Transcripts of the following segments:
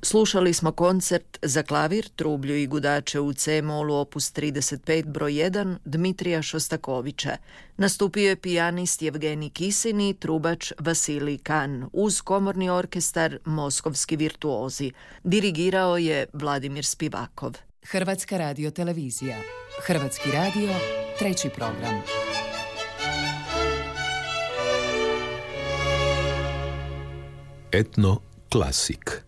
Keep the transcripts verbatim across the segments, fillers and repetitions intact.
Slušali smo koncert za klavir, trublju i gudače u C-molu opus trideset pet broj jedan Dmitrija Šostakovića. Nastupio je pijanist Jevgenij Kisin i trubač Vasilij Kan uz komorni orkestar Moskovski virtuozi. Dirigirao je Vladimir Spivakov. Hrvatska radiotelevizija. Hrvatski radio, treći program. Etno klasik.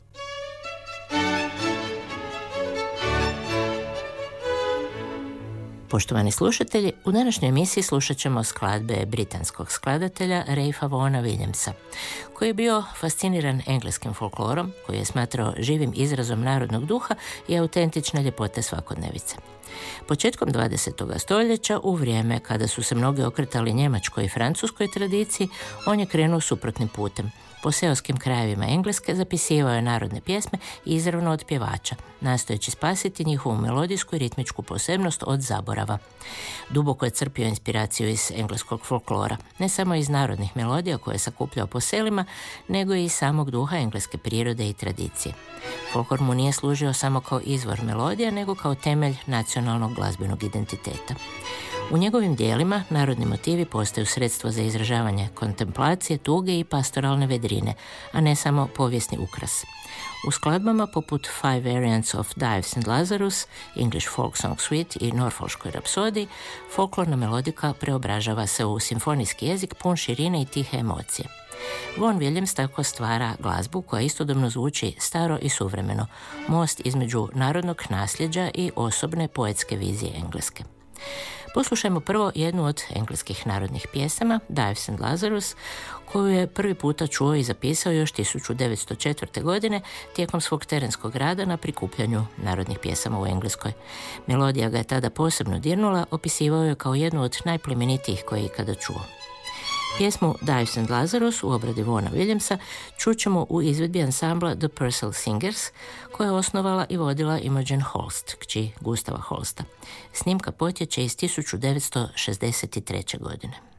Poštovani slušatelji, u današnjoj emisiji slušat ćemo skladbe britanskog skladatelja Ralpha Vaughana Williamsa, koji je bio fasciniran engleskim folklorom, koji je smatrao živim izrazom narodnog duha i autentične ljepote svakodnevice. Početkom dvadesetog stoljeća, u vrijeme kada su se mnogi okretali njemačkoj i francuskoj tradiciji, on je krenuo suprotnim putem. Po seoskim krajevima Engleske zapisivao je narodne pjesme izravno od pjevača, nastojeći spasiti njihovu melodijsku i ritmičku posebnost od zaborava. Duboko je crpio inspiraciju iz engleskog folklora, ne samo iz narodnih melodija koje je sakupljao po selima, nego i iz samog duha engleske prirode i tradicije. Folklor mu nije služio samo kao izvor melodija, nego kao temelj nacionalnog glazbenog identiteta. U njegovim dijelima narodni motivi postaju sredstvo za izražavanje kontemplacije, tuge i pastoralne vedrine, a ne samo povijesni ukras. U skladbama poput Five Variants of Dives and Lazarus, English Folk Song Suite i Norfolškoj rapsodiji, folklorna melodika preobražava se u simfonijski jezik pun širine i tihe emocije. Vaughan Williams tako stvara glazbu koja istodobno zvuči staro i suvremeno, most između narodnog nasljeđa i osobne poetske vizije Engleske. Poslušajmo prvo jednu od engleskih narodnih pjesama, Dives and Lazarus, koju je prvi puta čuo i zapisao još tisuću devetsto četvrte. godine tijekom svog terenskog rada na prikupljanju narodnih pjesama u Engleskoj. Melodija ga je tada posebno dirnula, opisivao je kao jednu od najplemenitijih koje je ikada čuo. Pjesmu Dives and Lazarus u obradi Vaughana Williamsa čućemo u izvedbi ansambla The Purcell Singers, koja je osnovala i vodila Imogen Holst, kći Gustava Holsta. Snimka potječe iz tisuću devetsto šezdeset treće. godine.